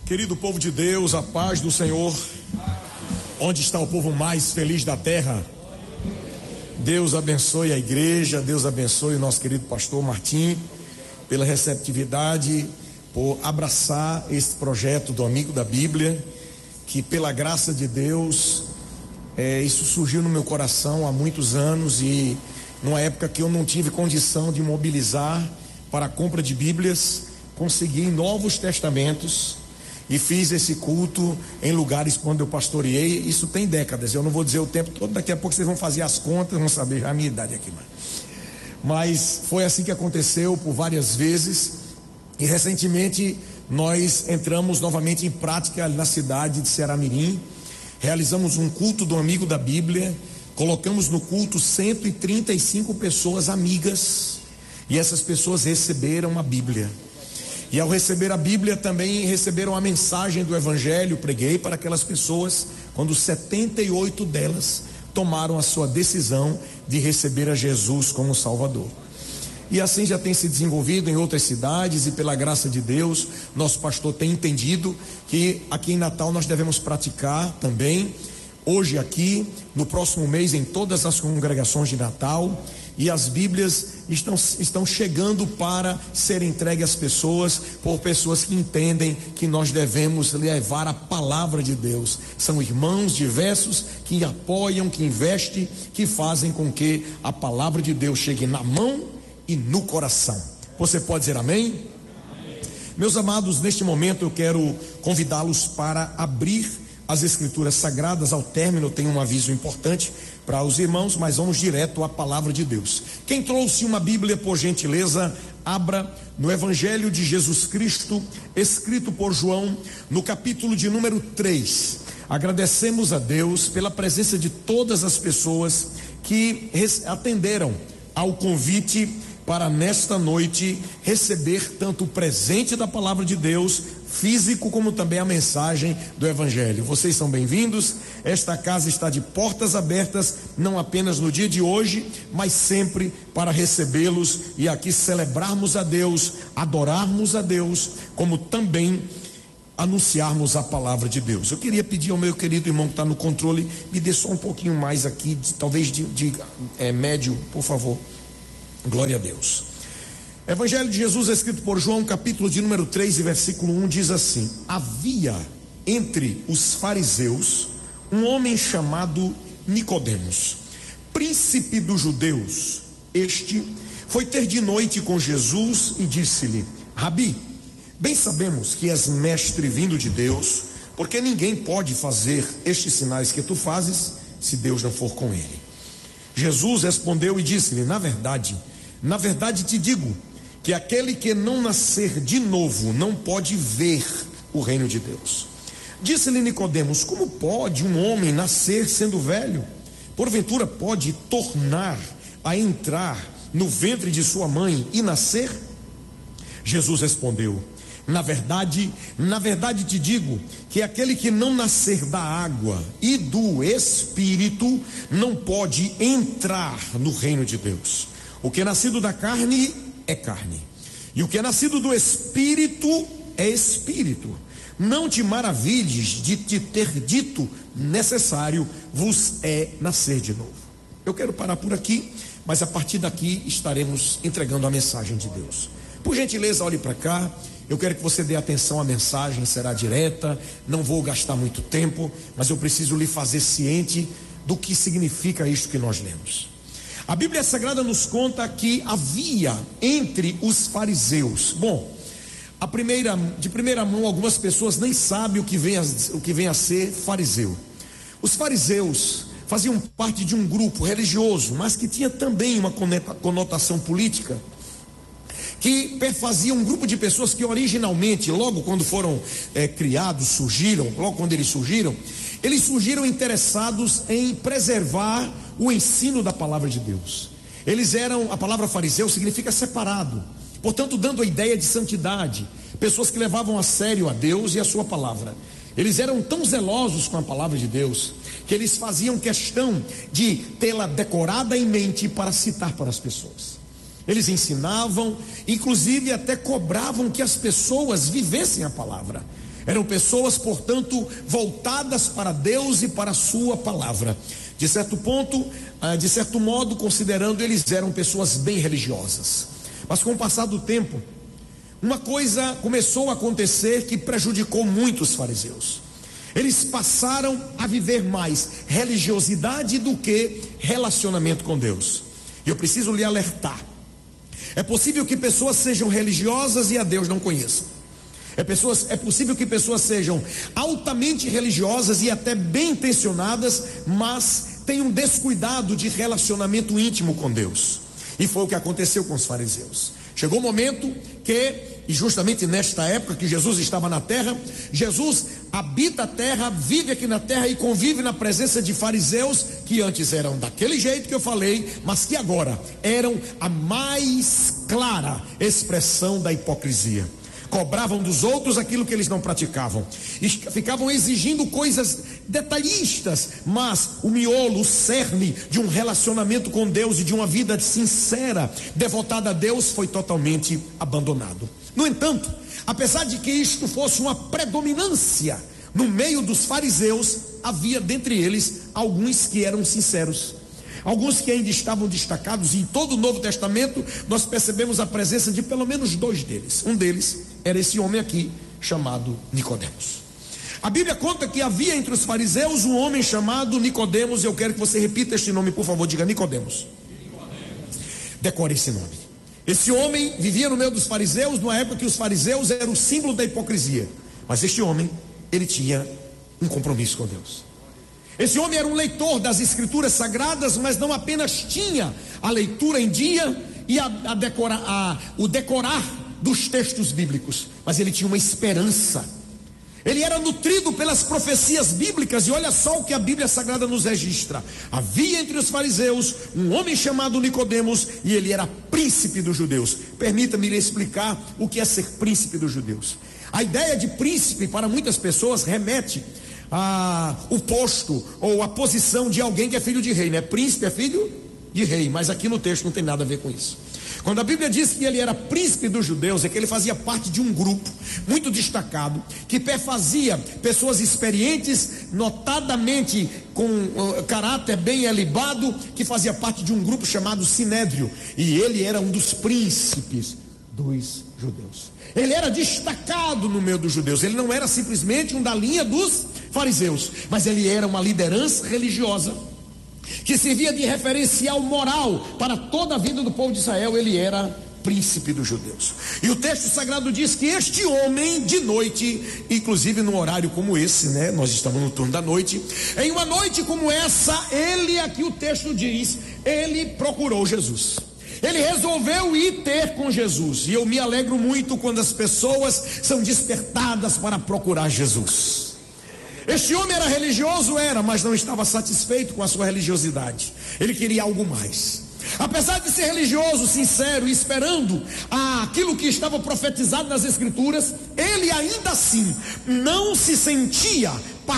Querido povo de Deus, a paz do Senhor. Onde está o povo mais feliz da terra? Deus abençoe a igreja, Deus abençoe o nosso querido pastor Martim pela receptividade, por abraçar esse projeto do Amigo da Bíblia, que pela graça de Deus, isso surgiu no meu coração há muitos anos, e numa época que eu não tive condição de mobilizar para a compra de Bíblias, consegui novos testamentos e fiz esse culto em lugares quando eu pastoreei. Isso tem décadas, eu não vou dizer o tempo todo, daqui a pouco vocês vão fazer as contas, vão saber a minha idade aqui, mas foi assim que aconteceu por várias vezes. E recentemente nós entramos novamente em prática na cidade de Ceará-Mirim, realizamos um culto do Amigo da Bíblia, colocamos no culto 135 pessoas amigas, e essas pessoas receberam a Bíblia. E ao receber a Bíblia também receberam a mensagem do Evangelho. Preguei para aquelas pessoas, quando 78 delas tomaram a sua decisão de receber a Jesus como Salvador. E assim já tem se desenvolvido em outras cidades, e pela graça de Deus, nosso pastor tem entendido que aqui em Natal nós devemos praticar também, hoje aqui, no próximo mês em todas as congregações de Natal. E as Bíblias estão chegando para serem entregues às pessoas, por pessoas que entendem que nós devemos levar a palavra de Deus. São irmãos diversos que apoiam, que investem, que fazem com que a palavra de Deus chegue na mão e no coração. Você pode dizer amém? Amém. Meus amados, neste momento eu quero convidá-los para abrir as Escrituras Sagradas. Ao término tem um aviso importante para os irmãos, mas vamos direto à palavra de Deus. Quem trouxe uma Bíblia, por gentileza, abra no Evangelho de Jesus Cristo, escrito por João, no capítulo de número 3. Agradecemos a Deus pela presença de todas as pessoas que atenderam ao convite para nesta noite receber tanto o presente da palavra de Deus, físico, como também a mensagem do Evangelho. Vocês são bem-vindos. Esta casa está de portas abertas, não apenas no dia de hoje, mas sempre para recebê-los e aqui celebrarmos a Deus, adorarmos a Deus, como também anunciarmos a palavra de Deus. Eu queria pedir ao meu querido irmão que está no controle, me dê só um pouquinho mais aqui, talvez de médio, por favor. Glória a Deus. Evangelho de Jesus, escrito por João, capítulo de número 3 e versículo 1, diz assim: havia entre os fariseus um homem chamado Nicodemos, príncipe dos judeus. Este foi ter de noite com Jesus e disse-lhe: Rabi, bem sabemos que és mestre vindo de Deus, porque ninguém pode fazer estes sinais que tu fazes, se Deus não for com ele. Jesus respondeu e disse-lhe: na verdade te digo, que aquele que não nascer de novo não pode ver o reino de Deus. Disse-lhe Nicodemos: como pode um homem nascer sendo velho? Porventura pode tornar a entrar no ventre de sua mãe e nascer? Jesus respondeu: na verdade te digo, que aquele que não nascer da água e do Espírito não pode entrar no reino de Deus. O que é nascido da carne é carne, e o que é nascido do Espírito é Espírito. Não te maravilhes de te ter dito: necessário vos é nascer de novo. Eu quero parar por aqui, mas a partir daqui estaremos entregando a mensagem de Deus. Por gentileza, olhe para cá. Eu quero que você dê atenção à mensagem, será direta, não vou gastar muito tempo, mas eu preciso lhe fazer ciente do que significa isto que nós lemos. A Bíblia Sagrada nos conta que havia entre os fariseus. Bom, de primeira mão, algumas pessoas nem sabem o que vem a ser fariseu. Os fariseus faziam parte de um grupo religioso, mas que tinha também uma conotação política, que perfazia um grupo de pessoas que originalmente, logo quando foram criados, logo quando eles surgiram interessados em preservar o ensino da palavra de Deus. A palavra fariseu significa separado, portanto dando a ideia de santidade, pessoas que levavam a sério a Deus e a sua palavra. Eles eram tão zelosos com a palavra de Deus, que eles faziam questão de tê-la decorada em mente para citar para as pessoas. Eles ensinavam, inclusive até cobravam que as pessoas vivessem a palavra. Eram pessoas, portanto, voltadas para Deus e para a sua palavra. De certo modo, considerando, eles eram pessoas bem religiosas. Mas com o passar do tempo, uma coisa começou a acontecer que prejudicou muito os fariseus. Eles passaram a viver mais religiosidade do que relacionamento com Deus. E eu preciso lhe alertar. É possível que pessoas sejam religiosas e a Deus não conheçam. É possível que pessoas sejam altamente religiosas e até bem intencionadas, mas tenham descuidado de relacionamento íntimo com Deus. E foi o que aconteceu com os fariseus. Chegou o momento que, e justamente nesta época que Jesus estava na terra, Jesus habita a terra, vive aqui na terra e convive na presença de fariseus que antes eram daquele jeito que eu falei, mas que agora eram a mais clara expressão da hipocrisia. Cobravam dos outros aquilo que eles não praticavam, e ficavam exigindo coisas detalhistas, mas o miolo, o cerne de um relacionamento com Deus e de uma vida sincera, devotada a Deus, foi totalmente abandonado. No entanto, apesar de que isto fosse uma predominância no meio dos fariseus, havia dentre eles alguns que eram sinceros, alguns que ainda estavam destacados. E em todo o Novo Testamento nós percebemos a presença de pelo menos dois deles. Um deles era esse homem aqui, chamado Nicodemos. A Bíblia conta que havia entre os fariseus um homem chamado Nicodemos. Eu quero que você repita este nome, por favor. Diga: Nicodemos. Decore esse nome. Esse homem vivia no meio dos fariseus, numa época que os fariseus eram o símbolo da hipocrisia. Mas este homem, ele tinha um compromisso com Deus. Esse homem era um leitor das escrituras sagradas, mas não apenas tinha a leitura em dia e o decorar dos textos bíblicos, mas ele tinha uma esperança. Ele era nutrido pelas profecias bíblicas. E olha só o que a Bíblia Sagrada nos registra: havia entre os fariseus um homem chamado Nicodemos, e ele era príncipe dos judeus. Permita-me lhe explicar o que é ser príncipe dos judeus. A ideia de príncipe para muitas pessoas remete o posto ou a posição de alguém que é filho de rei, né? Príncipe é filho de rei, mas aqui no texto não tem nada a ver com isso. Quando a Bíblia diz que ele era príncipe dos judeus, é que ele fazia parte de um grupo muito destacado, que perfazia pessoas experientes, notadamente com caráter bem elevado, que fazia parte de um grupo chamado Sinédrio, e ele era um dos príncipes dos judeus. Ele era destacado no meio dos judeus. Ele não era simplesmente um da linha dos fariseus, mas ele era uma liderança religiosa que servia de referencial moral para toda a vida do povo de Israel. Ele era príncipe dos judeus. E o texto sagrado diz que este homem, de noite, inclusive num horário como esse, né? Nós estamos no turno da noite. Em uma noite como essa, ele, aqui o texto diz, ele procurou Jesus. Ele resolveu ir ter com Jesus. E eu me alegro muito quando as pessoas são despertadas para procurar Jesus. Este homem era religioso, mas não estava satisfeito com a sua religiosidade. Ele queria algo mais. Apesar de ser religioso, sincero e esperando aquilo que estava profetizado nas escrituras, ele ainda assim não se sentia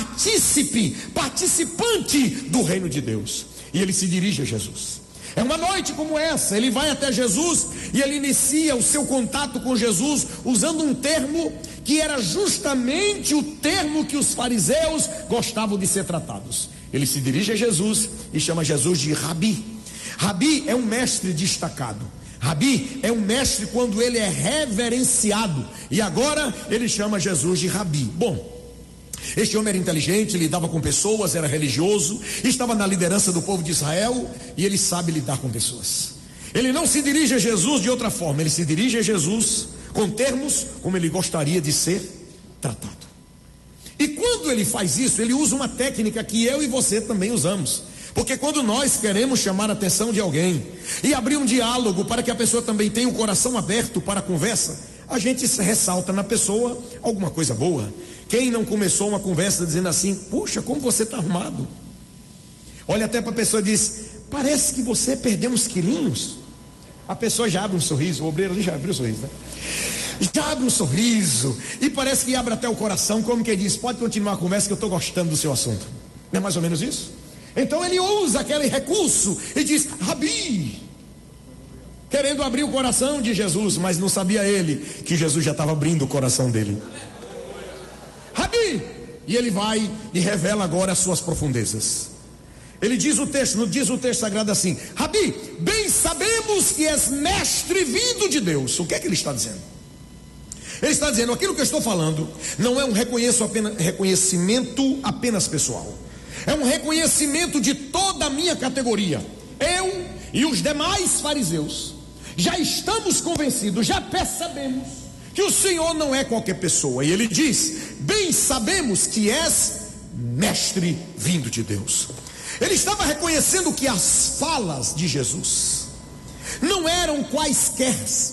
participante do reino de Deus. E ele se dirige a Jesus. É uma noite como essa, ele vai até Jesus e ele inicia o seu contato com Jesus usando um termo que era justamente o termo que os fariseus gostavam de ser tratados. Ele se dirige a Jesus e chama Jesus de Rabi. Rabi é um mestre destacado. Rabi é um mestre quando ele é reverenciado. E agora ele chama Jesus de Rabi. Bom, este homem era inteligente, lidava com pessoas, era religioso, estava na liderança do povo de Israel, e ele sabe lidar com pessoas. Ele não se dirige a Jesus de outra forma, ele se dirige a Jesus com termos como ele gostaria de ser tratado. E quando ele faz isso, ele usa uma técnica que eu e você também usamos. Porque quando nós queremos chamar a atenção de alguém e abrir um diálogo para que a pessoa também tenha o coração aberto para a conversa, a gente ressalta na pessoa alguma coisa boa. Quem não começou uma conversa dizendo assim: puxa, como você está arrumado? Olha até para a pessoa e diz: parece que você perdeu uns quilinhos. A pessoa já abre um sorriso, o obreiro ali já abriu o sorriso, né? Já abre um sorriso e parece que abre até o coração, como que diz: pode continuar a conversa que eu estou gostando do seu assunto. Não é mais ou menos isso? Então ele usa aquele recurso e diz: Rabi, querendo abrir o coração de Jesus, mas não sabia ele que Jesus já estava abrindo o coração dele. e ele vai e revela agora as suas profundezas. Ele diz o texto sagrado assim: Rabi, bem sabemos que és mestre vindo de Deus. O que é que ele está dizendo? Ele está dizendo: aquilo que eu estou falando não é um reconhecimento apenas pessoal, é um reconhecimento de toda a minha categoria. Eu e os demais fariseus já estamos convencidos, já percebemos que o Senhor não é qualquer pessoa. E ele diz: bem sabemos que és mestre vindo de Deus. Ele estava reconhecendo que as falas de Jesus não eram quaisquer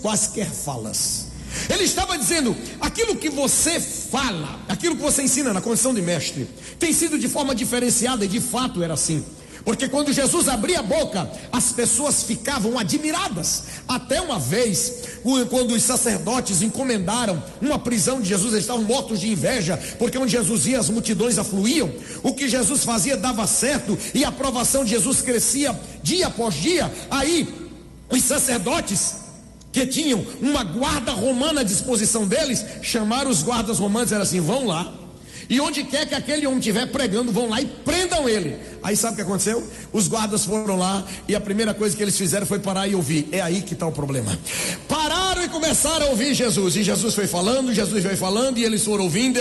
falas. Ele estava dizendo: aquilo que você fala, aquilo que você ensina na condição de mestre, tem sido de forma diferenciada, e de fato era assim. Porque quando Jesus abria a boca, as pessoas ficavam admiradas. Até uma vez, quando os sacerdotes encomendaram uma prisão de Jesus, eles estavam mortos de inveja, porque onde Jesus ia as multidões afluíam. O que Jesus fazia dava certo, e a aprovação de Jesus crescia dia após dia. Aí os sacerdotes, que tinham uma guarda romana à disposição deles, chamaram os guardas romanos e disseram assim: vão lá, e onde quer que aquele homem estiver pregando, vão lá e prendam ele. Aí sabe o que aconteceu? Os guardas foram lá, e a primeira coisa que eles fizeram foi parar e ouvir. É aí que está o problema. Pararam e começaram a ouvir Jesus. E Jesus foi falando, e eles foram ouvindo,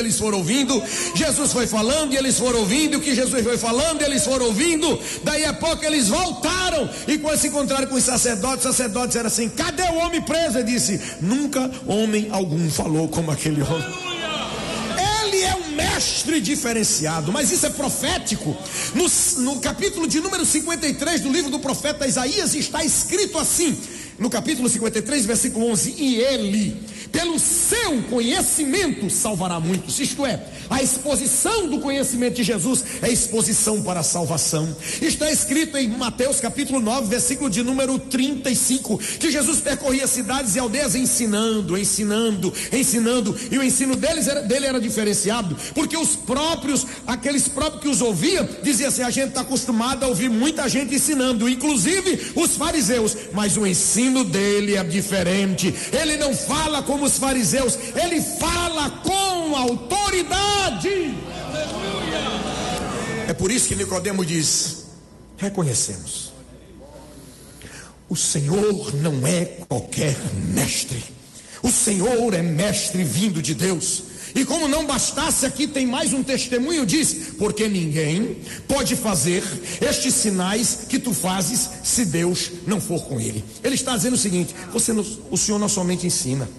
Jesus foi falando, e eles foram ouvindo. O que Jesus foi falando, eles foram ouvindo. Daí a pouco eles voltaram, e quando se encontraram com os sacerdotes disseram assim: cadê o homem preso? Ele disse: nunca homem algum falou como aquele homem. Ele é um mestre diferenciado, mas isso é profético. No capítulo de número 53 do livro do profeta Isaías está escrito assim, no capítulo 53, versículo 11: e ele, pelo seu conhecimento, salvará muitos. Isto é, a exposição do conhecimento de Jesus é exposição para a salvação. Está escrito em Mateus capítulo 9, versículo de número 35, que Jesus percorria cidades e aldeias ensinando, e o ensino dele era diferenciado, porque aqueles próprios que os ouviam, diziam assim: a gente está acostumado a ouvir muita gente ensinando, inclusive os fariseus, mas o ensino dele é diferente. Ele não fala como os fariseus, ele fala com autoridade. É por isso que Nicodemo diz: reconhecemos, o Senhor não é qualquer mestre, o Senhor é mestre vindo de Deus. E como não bastasse, aqui tem mais um testemunho, diz: porque ninguém pode fazer estes sinais que tu fazes se Deus não for com ele. Ele está dizendo o seguinte: o Senhor não somente ensina,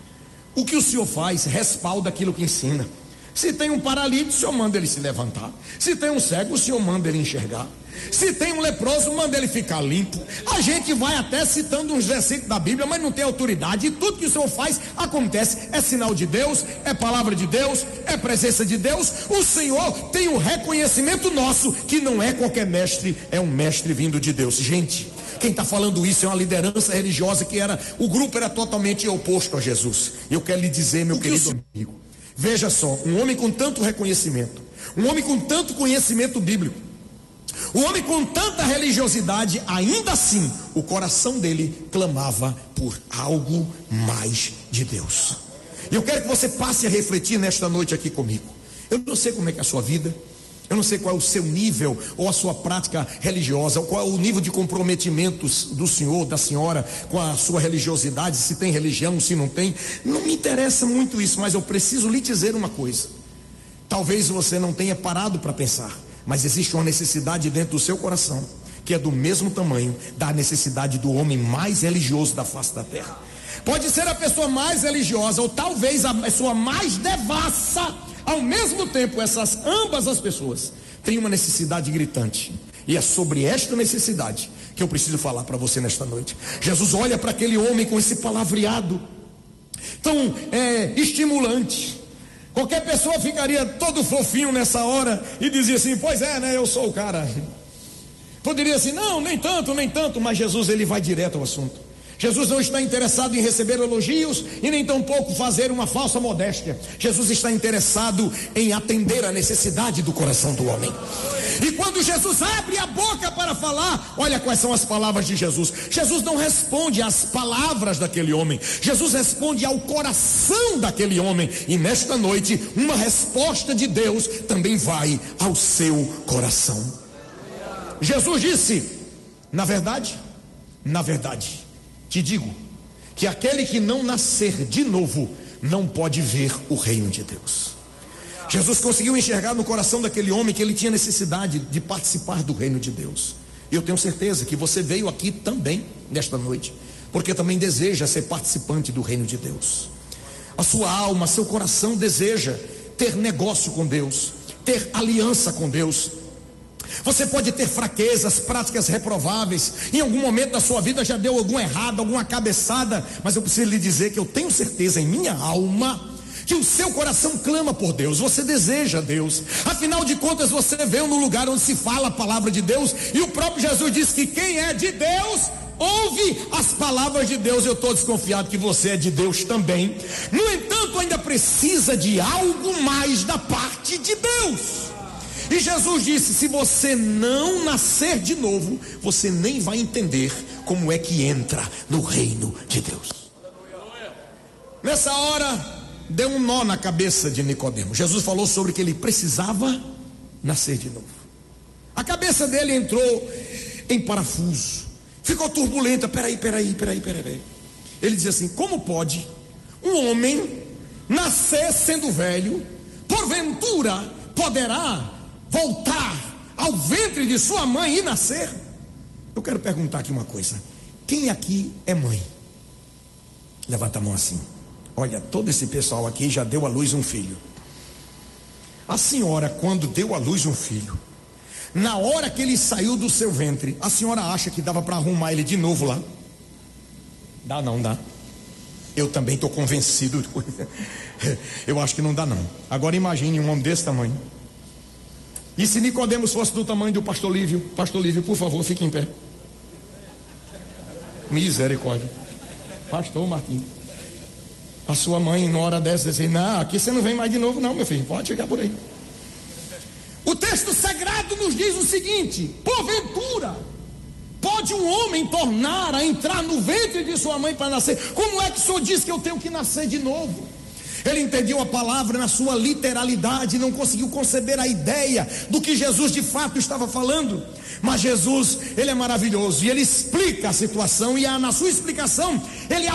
o que o Senhor faz respalda aquilo que ensina. Se tem um paralítico, o Senhor manda ele se levantar. Se tem um cego, o Senhor manda ele enxergar. Se tem um leproso, manda ele ficar limpo. A gente vai até citando uns versículos da Bíblia, mas não tem autoridade. E tudo que o Senhor faz acontece. É sinal de Deus, é palavra de Deus, é presença de Deus. O Senhor tem o reconhecimento nosso que não é qualquer mestre, é um mestre vindo de Deus. Gente, quem está falando isso é uma liderança religiosa o grupo era totalmente oposto a Jesus. Eu quero lhe dizer, meu querido amigo, veja só, um homem com tanto reconhecimento, um homem com tanto conhecimento bíblico, um homem com tanta religiosidade, ainda assim, o coração dele clamava por algo mais de Deus. E eu quero que você passe a refletir nesta noite aqui comigo. Eu não sei como é que é a sua vida, eu não sei qual é o seu nível ou a sua prática religiosa, ou qual é o nível de comprometimentos do senhor, da senhora com a sua religiosidade, se tem religião, se não tem. Não me interessa muito isso, mas eu preciso lhe dizer uma coisa. Talvez você não tenha parado para pensar, mas existe uma necessidade dentro do seu coração que é do mesmo tamanho da necessidade do homem mais religioso da face da terra. Pode ser a pessoa mais religiosa, ou talvez a pessoa mais devassa. Ao mesmo tempo, ambas as pessoas têm uma necessidade gritante, e é sobre esta necessidade que eu preciso falar para você nesta noite. Jesus olha para aquele homem com esse palavreado tão estimulante. Qualquer pessoa ficaria todo fofinho nessa hora e dizia assim: pois é, né, eu sou o cara. Poderia assim: não, nem tanto, mas Jesus, ele vai direto ao assunto. Jesus não está interessado em receber elogios e nem tampouco fazer uma falsa modéstia. Jesus está interessado em atender a necessidade do coração do homem. E quando Jesus abre a boca para falar, olha quais são as palavras de Jesus. Jesus não responde às palavras daquele homem, Jesus responde ao coração daquele homem. E nesta noite, uma resposta de Deus também vai ao seu coração. Jesus disse: na verdade, te digo que aquele que não nascer de novo não pode ver o reino de Deus. Jesus conseguiu enxergar no coração daquele homem que ele tinha necessidade de participar do reino de Deus. E eu tenho certeza que você veio aqui também nesta noite, porque também deseja ser participante do reino de Deus. A sua alma, seu coração deseja ter negócio com Deus, ter aliança com Deus. Você pode ter fraquezas, práticas reprováveis, em algum momento da sua vida já deu algum errado, alguma cabeçada, mas eu preciso lhe dizer que eu tenho certeza em minha alma que o seu coração clama por Deus, você deseja Deus. Afinal de contas, você veio no lugar onde se fala a palavra de Deus, e o próprio Jesus disse que quem é de Deus ouve as palavras de Deus. Eu estou desconfiado que você é de Deus também. No entanto, ainda precisa de algo mais da parte de Deus. E Jesus disse: se você não nascer de novo, você nem vai entender como é que entra no reino de Deus. Nessa hora, deu um nó na cabeça de Nicodemo. Jesus falou sobre que ele precisava nascer de novo. A cabeça dele entrou em parafuso, ficou turbulenta. Peraí. Ele diz assim: como pode um homem nascer sendo velho? Porventura poderá voltar ao ventre de sua mãe e nascer? Eu quero perguntar aqui uma coisa: quem aqui é mãe? Levanta a mão assim. Olha, todo esse pessoal aqui já deu à luz um filho. A senhora, quando deu à luz um filho, na hora que ele saiu do seu ventre, a senhora acha que dava para arrumar ele de novo lá? Dá não, dá. Eu também estou convencido. Eu acho que não dá não. Agora imagine um homem desse tamanho. E se Nicodemos fosse do tamanho do pastor Lívio? Pastor Lívio, por favor, fique em pé. Misericórdia. Pastor Martim, a sua mãe, na hora dessa, diz assim: não, aqui você não vem mais de novo não, meu filho, pode chegar por aí. O texto sagrado nos diz o seguinte: porventura pode um homem tornar a entrar no ventre de sua mãe para nascer? Como é que o senhor diz que eu tenho que nascer de novo? Ele entendeu a palavra na sua literalidade, não conseguiu conceber a ideia do que Jesus de fato estava falando. Mas Jesus, ele é maravilhoso, e ele explica a situação, e na sua explicação ele